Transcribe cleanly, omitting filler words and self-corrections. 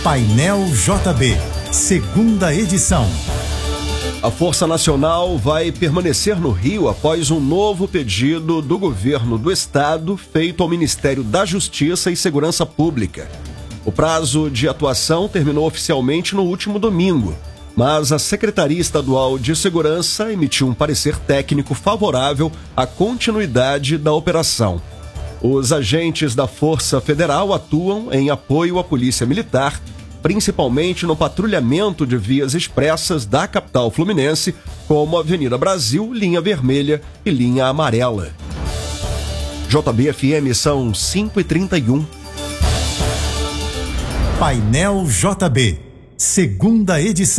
Painel JB, segunda edição. A Força Nacional vai permanecer no Rio após um novo pedido do governo do estado feito ao Ministério da Justiça e Segurança Pública. O prazo de atuação terminou oficialmente no último domingo, mas a Secretaria Estadual de Segurança emitiu um parecer técnico favorável à continuidade da operação. Os agentes da Força Federal atuam em apoio à Polícia Militar, principalmente no patrulhamento de vias expressas da capital fluminense, como Avenida Brasil, Linha Vermelha e Linha Amarela. JB-FM são 5h31. Painel JB, segunda edição.